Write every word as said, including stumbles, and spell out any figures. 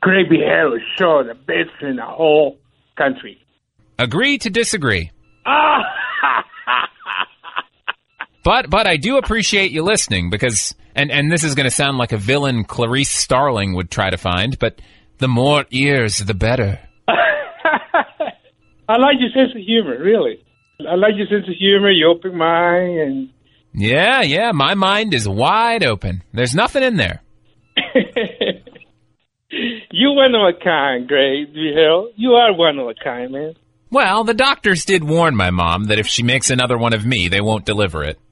Great Behavior Show, the best in the whole country. Agree to disagree. Ah! But but I do appreciate you listening because, and, and this is going to sound like a villain Clarice Starling would try to find, but the more ears, the better. I like your sense of humor, really. I like your sense of humor, your open mind, and... Yeah, yeah, my mind is wide open. There's nothing in there. You one of a kind, Greg Behale. You are one of a kind, man. Well, the doctors did warn my mom that if she makes another one of me, they won't deliver it.